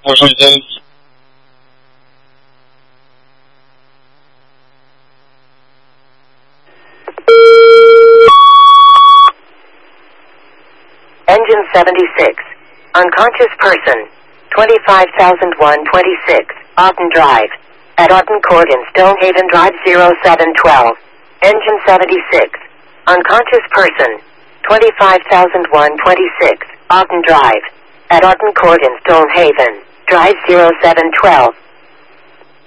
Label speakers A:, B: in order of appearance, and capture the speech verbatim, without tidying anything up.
A: 我说你在。
B: Engine seventy-six. Unconscious person. twenty-five thousand one hundred twenty-six. Otten Drive. At Otten Court in Stonehaven Drive zero seven twelve. Engine seventy-six. Unconscious person. twenty-five thousand one hundred twenty-six. Otten Drive. At Otten Court in Stonehaven Drive zero seven twelve.